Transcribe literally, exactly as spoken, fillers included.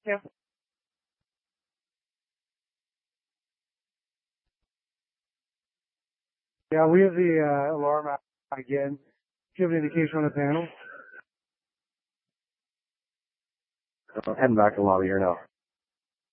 you. Yeah, we have the uh, alarm out again. Do you have an indication on the panel? Uh, heading back to the lobby here now.